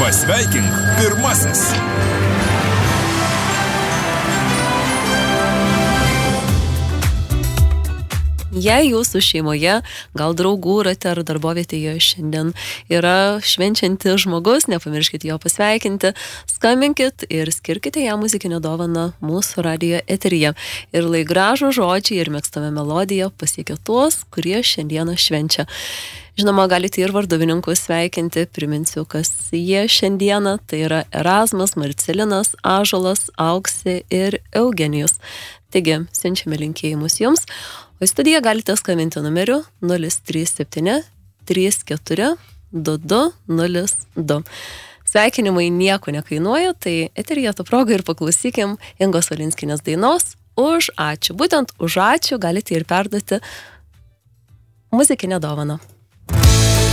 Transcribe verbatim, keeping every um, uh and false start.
Pasveikink pirmasis. Jei jūsų šeimoje, gal draugų rate ar darbovietėje šiandien yra švenčiantis žmogus, nepamirškite jo pasveikinti, skambinkit ir skirkite ją muzikinę dovaną mūsų radijo eteryje. Ir lai gražų žodžiai ir mėgstame melodiją pasiekia tuos, kurie šiandieną švenčia. Žinoma, galite ir varduvininkus sveikinti, priminsiu, kas jie šiandieną, tai yra Erasmas, Marcelinas, Ąžuolas, Auksė ir Eugenijus. Taigi, siunčiame linkėjimus jums. O į studiją galite skambinti numeriu nulis trys septyni trys keturi du du nulis du. Sveikinimai nieko nekainuoja, tai eteryje to progą ir paklausykim Ingos Valinskienės dainos Už ačiū. Būtent už ačiū galite ir perduoti muzikinę dovaną.